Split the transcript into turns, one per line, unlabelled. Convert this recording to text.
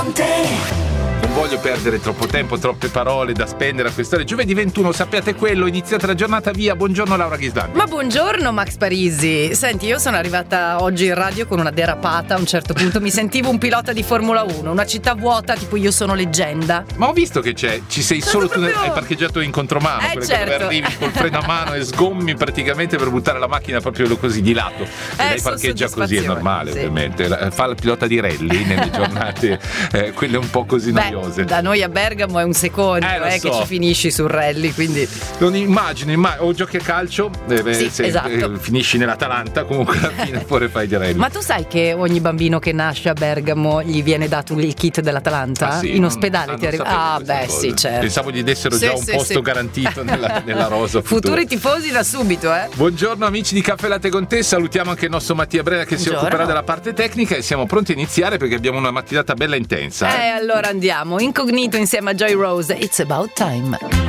Non voglio perdere troppo tempo, troppe parole da spendere a quest'ora. Giovedì 21, sappiate quello, iniziata la giornata, via. Buongiorno Laura Ghislandi.
Ma buongiorno Max Parisi. Senti, io sono arrivata oggi in radio con una derapata. A un certo punto mi sentivo un pilota di Formula 1, una città vuota, tipo io sono leggenda.
Ma ho visto che ci sei solo
proprio...
tu, hai parcheggiato in contromano,
certo.
Dove arrivi col freno a mano e sgommi praticamente per buttare la macchina proprio così di lato. E lei parcheggia così, è normale, sì. Ovviamente. Fa la pilota di rally nelle giornate, quelle un po' così noiose.
Da noi a Bergamo è un secondo
so.
che ci finisci sul rally, quindi
non immagino o giochi a calcio,
sì, esatto.
Finisci nell'Atalanta, comunque alla fine pure fai di rally.
Ma tu sai che ogni bambino che nasce a Bergamo gli viene dato il kit dell'Atalanta?
Sì?
In ospedale ti arriva.
Cosa.
Sì, certo.
Pensavo gli dessero già un posto garantito nella rosa
futuri tifosi da subito,
Buongiorno amici di Caffè Latte con te, salutiamo anche il nostro Mattia Brena che si occuperà della parte tecnica e siamo pronti a iniziare perché abbiamo una mattinata bella intensa.
Allora andiamo incognito insieme a Joy Rose. It's about time.